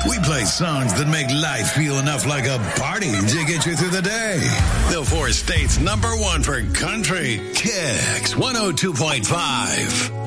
We play songs that make life feel enough like a party to get you through the day. The four states #1 for country, Kicks 102.5.